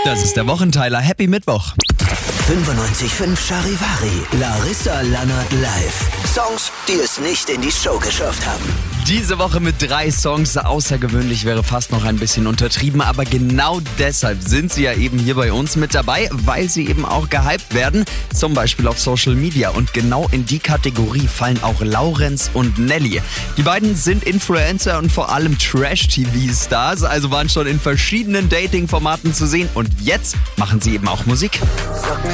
Das ist der Wochenteiler. Happy Mittwoch. 95.5 Charivari, Larissa Lannert live. Songs, die es nicht in die Show geschafft haben. Diese Woche mit 3 Songs. Außergewöhnlich wäre fast noch ein bisschen untertrieben, aber genau deshalb sind sie ja eben hier bei uns mit dabei, weil sie eben auch gehypt werden, zum Beispiel auf Social Media. Und genau in die Kategorie fallen auch Laurenz und Nelly. Die beiden sind Influencer und vor allem Trash-TV-Stars, also waren schon in verschiedenen Dating-Formaten zu sehen und jetzt machen sie eben auch Musik. Sag mir